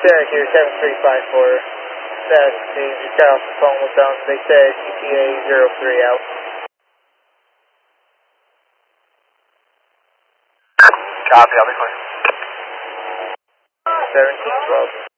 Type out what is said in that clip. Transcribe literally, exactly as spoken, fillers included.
Derek here, seven three five four. Status change, just got off the phone with them. They said E T A zero three out. Copy, I'll be clear. seventeen twelve.